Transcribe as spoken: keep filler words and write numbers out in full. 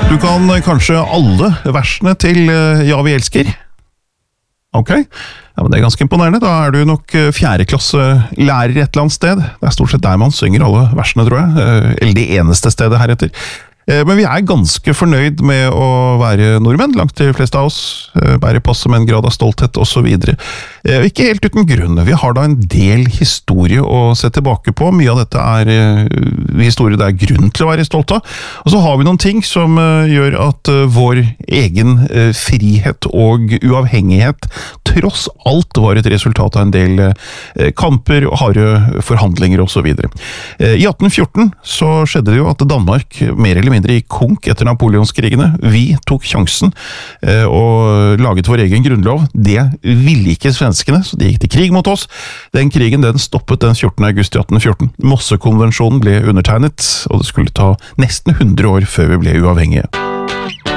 Du kan kanskje alle versene til Ja, vi elsker. Ok, ja, men det er ganske imponerende. Da er du nok fjerdeklasse lærer et eller annet sted. Det er stort sett der man synger alle versene, tror jeg. Eller det eneste stedet heretter. Men vi er ganske fornøyd med å være nordmenn, langt de fleste av oss. Bære passe med en grad av stolthet og så videre. Ikke helt uten grunn. Vi har da en del historie å se tilbake på. Mye av dette er historie det er grunn til å være stolt av. Og så har vi noen ting som gjør at vår egen frihet og uavhengighet tross alt var et resultat av en del kamper, harde forhandlinger og så videre. I atten fjorten så skjedde det jo at Danmark mer eller mindre i konk etter Napoleonskrigene. Vi tok sjansen eh, og laget vår egen grunnlov. Det ville ikke svenskene, så de gikk til krig mot oss. Den krigen den stoppet den fjortende august i atten fjorten. Mossekonvensjonen ble undertegnet, og det skulle ta nesten hundre år før vi ble uavhengige.